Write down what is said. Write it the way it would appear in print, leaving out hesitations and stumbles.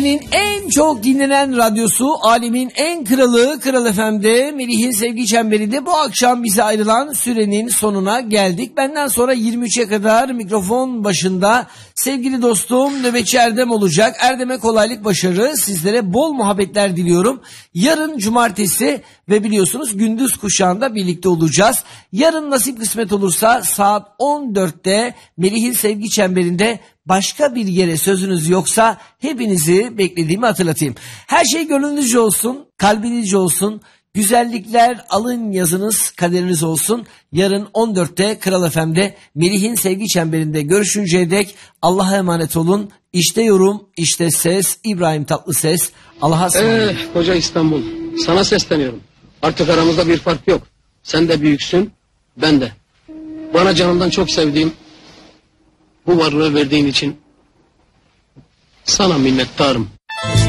En çok dinlenen radyosu, alemin en kralı Kral FM'de, Melih'in sevgi çemberinde bu akşam bize ayrılan sürenin sonuna geldik. Benden sonra 23'e kadar mikrofon başında sevgili dostum Nöbetçi Erdem olacak. Erdem'e kolaylık, başarı, sizlere bol muhabbetler diliyorum. Yarın cumartesi ve biliyorsunuz gündüz kuşağında birlikte olacağız. Yarın nasip kısmet olursa saat 14'te Melih'in sevgi çemberinde. Başka bir yere sözünüz yoksa hepinizi beklediğimi hatırlatayım. Her şey gönlünüzce olsun, kalbinizce olsun. Güzellikler alın yazınız, kaderiniz olsun. Yarın 14'te Kral FM'de Melih'in sevgi çemberinde görüşünceye dek Allah'a emanet olun. İşte yorum, işte ses, İbrahim Tatlıses. Allah'a ısmarladık. Koca İstanbul, sana sesleniyorum. Artık aramızda bir fark yok. Sen de büyüksün, ben de. Bana canımdan çok sevdiğim bu varlığı verdiğin için sana minnettarım.